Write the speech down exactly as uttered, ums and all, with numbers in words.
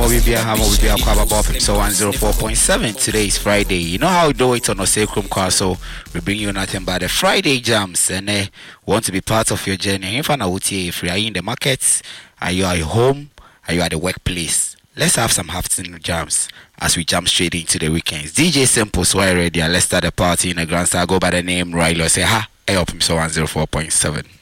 So one oh four point seven. Today is Friday. You know how we do it on a Sacrum car, so we bring you nothing but the Friday jams, and uh, want to be part of your journey. If you are in the markets, are you at home, are you at the workplace? Let's have some afternoon jams as we jump straight into the weekends. D J Simple, so I ready, and let's start the party in the Grand Star. Go by the name Riley. Say ha, I hope him so one oh four point seven.